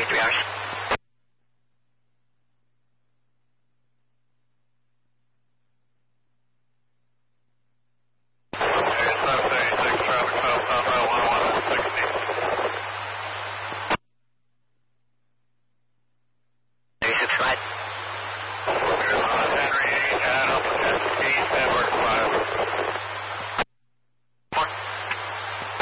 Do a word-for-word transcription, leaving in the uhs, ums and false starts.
three hours. thirty-six flight. Henry, Adam, S P, Edward five.